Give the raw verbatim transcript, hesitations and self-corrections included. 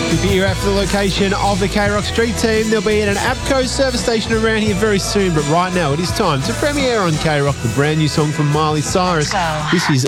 Keep your ear out for the location of the K-Rock Street Team. They'll be at an APCO service station around here very soon, but right now it is time to premiere on K-Rock the brand new song from Miley Cyrus. This is